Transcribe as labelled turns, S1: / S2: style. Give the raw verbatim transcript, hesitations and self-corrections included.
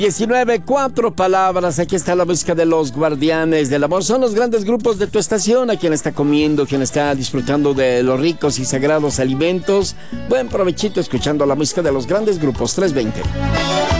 S1: diecinueve, cuatro palabras. Aquí está la música de los Guardianes del Amor. Son los grandes grupos de tu estación. A quien está comiendo, quien está disfrutando de los ricos y sagrados alimentos. Buen provechito escuchando la música de los grandes grupos. tres veinte.